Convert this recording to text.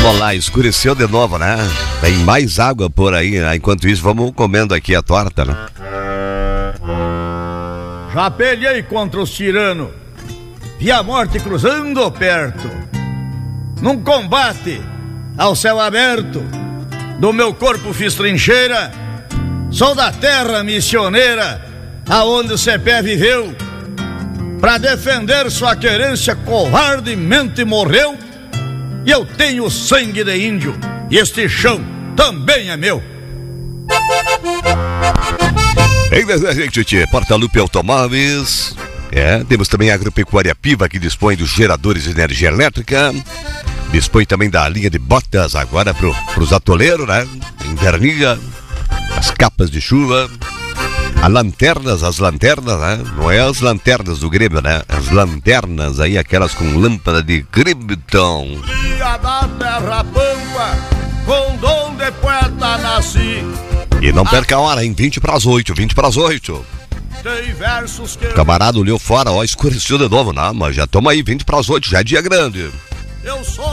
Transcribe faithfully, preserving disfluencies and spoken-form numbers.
Olha lá, escureceu de novo, né? Tem mais água por aí, né? Enquanto isso, vamos comendo aqui a torta, né? Já pelhei contra os tiranos, vi a morte cruzando perto. Num combate ao céu aberto, do meu corpo fiz trincheira. Sou da terra missioneira, aonde o Cepé viveu. Pra defender sua querência, covardemente morreu. E eu tenho sangue de índio, e este chão também é meu. Ainda a gente tinha Porta-Lupe Automóveis. É, temos também a Agropecuária Piva, que dispõe dos geradores de energia elétrica. Dispõe também da linha de botas agora pro, pros atoleiros, né? Invernia, as capas de chuva, as lanternas, as lanternas, né? Não é as lanternas do Grêmio, né? As lanternas aí, aquelas com lâmpada de Krypton. Dia da terra pampa, com dom de poeta nasci. E não perca a hora, hein? vinte para as oito, vinte para as oito. Tem versos que... O camarada olhou fora, ó, escureceu de novo, não, mas já estamos aí, vinte para as oito, já é dia grande. Eu sou